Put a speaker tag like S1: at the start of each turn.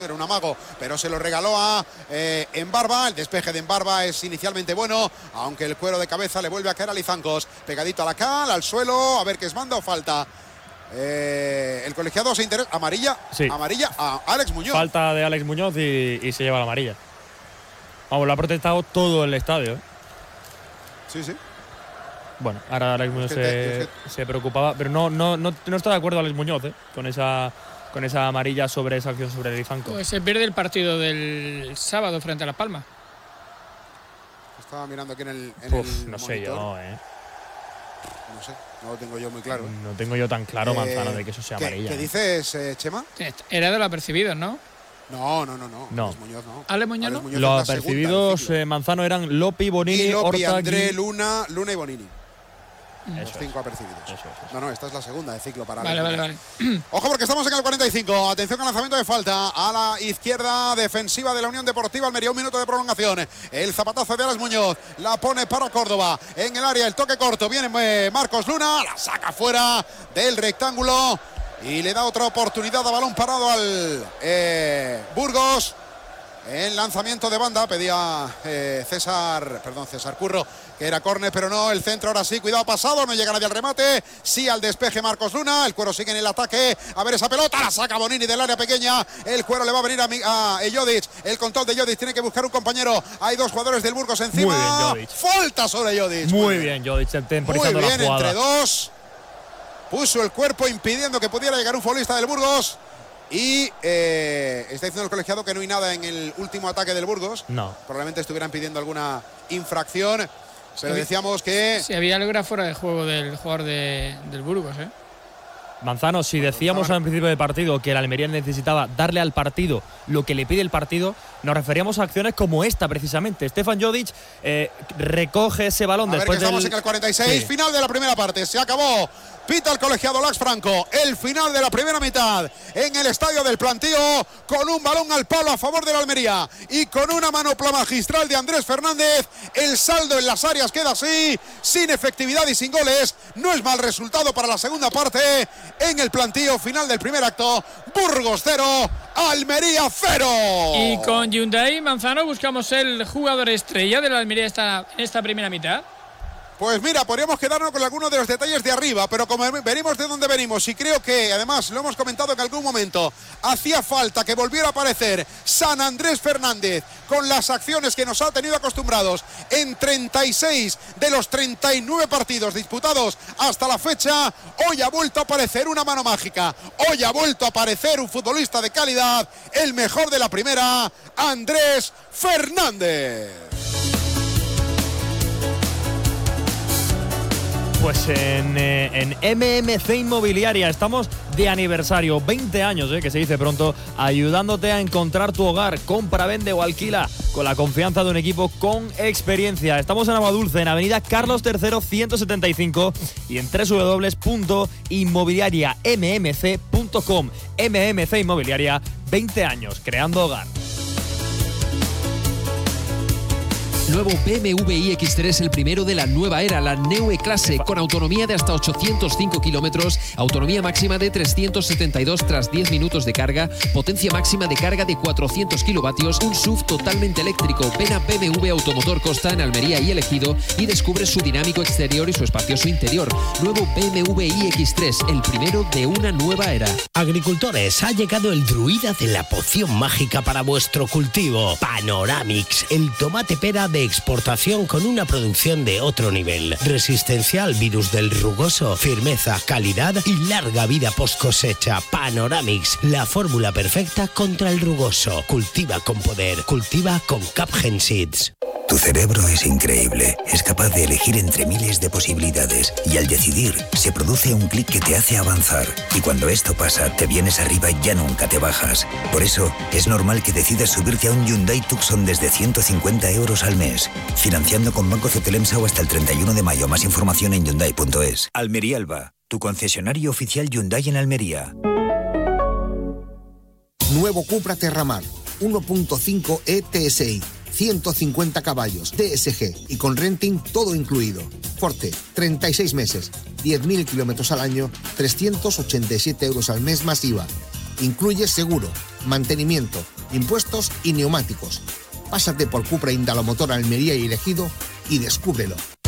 S1: Era un amago, pero se lo regaló a Embarba. El despeje de Embarba es inicialmente bueno, aunque el cuero de cabeza le vuelve a caer a Lizancos. Pegadito a la cal, al suelo, a ver qué es manda o falta. El colegiado se interesa. Amarilla, sí. Amarilla a Alex Muñoz.
S2: Falta de Alex Muñoz y se lleva la amarilla. Vamos, lo ha protestado todo el estadio.
S1: Sí, sí.
S2: Bueno, ahora Alex Muñoz se preocupaba, pero no está de acuerdo Alex Muñoz con esa amarilla sobre esa acción sobre Lizancos.
S3: Pues se pierde el partido del sábado frente a Las Palmas.
S1: Estaba mirando aquí en el
S2: no
S1: monitor.
S2: sé yo,
S1: No sé, no lo tengo yo muy claro.
S2: No tengo yo tan claro, Manzano, de que eso sea amarilla.
S1: ¿Qué dices, Chema?
S3: Era de los apercibidos, ¿no?
S1: No. Alex Muñoz no.
S3: ¿Alex Muñoz no?
S2: Los apercibidos, Manzano, eran Lopi, Bonini, Horta,
S1: André, Luna y Bonini. Los 5 apercibidos.
S2: Eso.
S1: No, esta es la segunda de ciclo para
S3: Vale.
S1: Ojo, porque estamos en el 45. Atención al lanzamiento de falta a la izquierda defensiva de la Unión Deportiva Almería. 1 minuto de prolongación. El zapatazo de Alex Muñoz. La pone para Córdoba. En el área, el toque corto. Viene Marcos Luna. La saca fuera del rectángulo. Y le da otra oportunidad a balón parado al Burgos. En lanzamiento de banda pedía César Curro que era córner, pero no, el centro ahora sí, cuidado pasado, no llega nadie al remate, sí al despeje Marcos Luna, el cuero sigue en el ataque, a ver esa pelota, la saca Bonini del área pequeña, el cuero le va a venir a Jodic, el control de Jodic, tiene que buscar un compañero, hay 2 jugadores del Burgos encima.
S2: Muy bien, Jodic.
S1: Falta sobre Jodic.
S2: Muy bien, Jodic, temporizando
S1: muy bien,
S2: la jugada.
S1: Entre 2, puso el cuerpo impidiendo que pudiera llegar un futbolista del Burgos. Y está diciendo el colegiado que no hay nada en el último ataque del Burgos.
S2: No.
S1: Probablemente estuvieran pidiendo alguna infracción. Pero decíamos que…
S3: Si había algo era fuera de juego del jugador del Burgos,
S2: Manzano, si decíamos al principio del partido que el Almería necesitaba darle al partido lo que le pide el partido, nos referíamos a acciones como esta precisamente. Stefan Jodic recoge ese balón después
S1: que estamos en el 46, final de la primera parte, se acabó. Pita el colegiado Lax Franco, el final de la primera mitad en el estadio del Plantío, con un balón al palo a favor de la Almería y con una manopla magistral de Andrés Fernández. El saldo en las áreas queda así, sin efectividad y sin goles. No es mal resultado para la segunda parte en el Plantío, final del primer acto. Burgos 0, Almería 0.
S3: Y con Hyundai, Manzano, buscamos el jugador estrella de la Almería en esta primera mitad.
S1: Pues mira, podríamos quedarnos con algunos de los detalles de arriba, pero como venimos de donde venimos y creo que, además, lo hemos comentado en algún momento, hacía falta que volviera a aparecer San Andrés Fernández con las acciones que nos ha tenido acostumbrados en 36 de los 39 partidos disputados hasta la fecha. Hoy ha vuelto a aparecer una mano mágica, hoy ha vuelto a aparecer un futbolista de calidad, el mejor de la primera, Andrés Fernández.
S2: Pues en MMC Inmobiliaria estamos de aniversario, 20 años, que se dice pronto, ayudándote a encontrar tu hogar, compra, vende o alquila con la confianza de un equipo con experiencia. Estamos en Aguadulce, en Avenida Carlos III 175 y en www.inmobiliariammc.com. MMC Inmobiliaria, 20 años, creando hogar.
S4: Nuevo BMW iX3, el primero de la nueva era, la Neue Klasse, con autonomía de hasta 805 kilómetros, autonomía máxima de 372 tras 10 minutos de carga, potencia máxima de carga de 400 kilovatios, un SUV totalmente eléctrico. Ven a BMW Automotor Costa en Almería y Ejido y descubre su dinámico exterior y su espacioso interior. Nuevo BMW iX3, el primero de una nueva era.
S5: Agricultores, ha llegado el druida de la poción mágica para vuestro cultivo. Panoramix, el tomate pera de exportación con una producción de otro nivel. Resistencia al virus del rugoso, firmeza, calidad y larga vida post cosecha. Panoramix, la fórmula perfecta contra el rugoso. Cultiva con poder, cultiva con Capgen Seeds.
S6: Tu cerebro es increíble, es capaz de elegir entre miles de posibilidades y al decidir se produce un clic que te hace avanzar y cuando esto pasa te vienes arriba y ya nunca te bajas. Por eso es normal que decidas subirte a un Hyundai Tucson desde 150 euros al mes, financiando con Banco Cetelemsa o hasta el 31 de mayo. Más información en Hyundai.es. Almería Alba, tu concesionario oficial Hyundai en Almería.
S7: Nuevo Cupra Terramar, 1.5 ETSI. 150 caballos, DSG y con renting todo incluido. Forte, 36 meses, 10.000 kilómetros al año, 387 euros al mes más IVA. Incluye seguro, mantenimiento, impuestos y neumáticos. Pásate por Cupra Indalomotor Almería y Ejido y descúbrelo.